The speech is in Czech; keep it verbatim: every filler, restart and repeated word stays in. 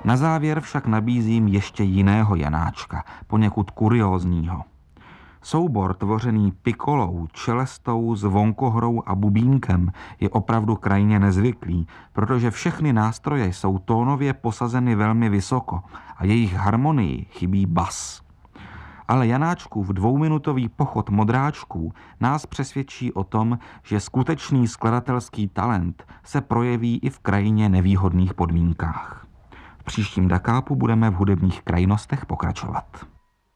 Na závěr však nabízím ještě jiného Janáčka, poněkud kuriózního. Soubor tvořený pikolou, čelestou, zvonkohrou a bubínkem je opravdu krajně nezvyklý, protože všechny nástroje jsou tónově posazeny velmi vysoko a jejich harmonii chybí bas. Ale Janáčkův dvouminutový pochod modráčků nás přesvědčí o tom, že skutečný skladatelský talent se projeví i v krajně nevýhodných podmínkách. V příštím Dakápu budeme v hudebních krajnostech pokračovat.